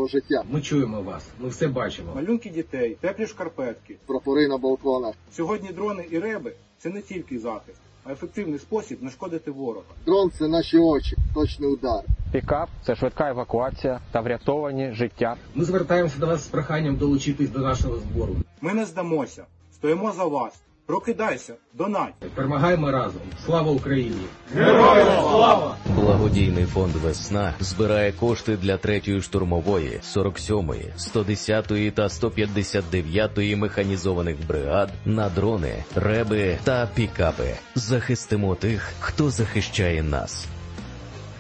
мирного життя. Ми чуємо вас, ми все бачимо. Малюнки дітей, теплі шкарпетки. Прапори на балконах. Сьогодні дрони і реби – це не тільки захист, а ефективний спосіб нашкодити ворога. Дрон – це наші очі, точний удар. Пікап – це швидка евакуація та врятовані життя. Ми звертаємося до вас з проханням долучитись до нашого збору. Ми не здамося. Стоїмо за вас. Прокидайся, донать. Перемагаємо разом. Слава Україні! Героям слава! Благодійний фонд «Весна» збирає кошти для 3-ї штурмової, 47-ї, 110-ї та 159-ї механізованих бригад на дрони, реби та пікапи. Захистимо тих, хто захищає нас.